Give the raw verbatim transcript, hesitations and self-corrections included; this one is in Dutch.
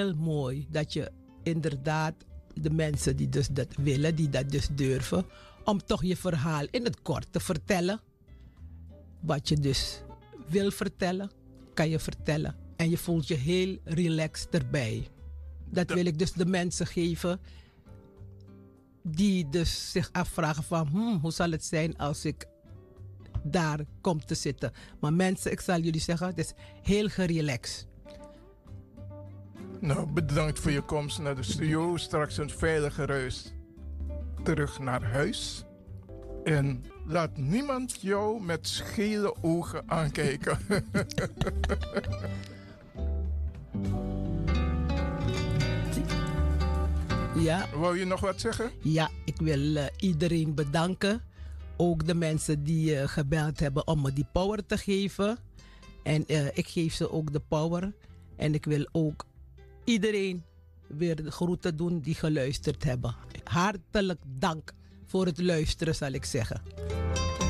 heel mooi dat je inderdaad de mensen die dus dat willen, die dat dus durven, om toch je verhaal in het kort te vertellen. Wat je dus wil vertellen, kan je vertellen. En je voelt je heel relaxed erbij. Dat wil ik dus de mensen geven die dus zich afvragen van hmm, hoe zal het zijn als ik daar kom te zitten. Maar mensen, ik zal jullie zeggen, het is heel gerelaxed. Nou, bedankt voor je komst naar de studio. Straks een veilige reis terug naar huis. En laat niemand jou met schele ogen aankijken. Ja. Wou je nog wat zeggen? Ja, ik wil uh, iedereen bedanken. Ook de mensen die uh, gebeld hebben om me die power te geven. En uh, ik geef ze ook de power. En ik wil ook iedereen weer de groeten doen die geluisterd hebben. Hartelijk dank voor het luisteren, zal ik zeggen.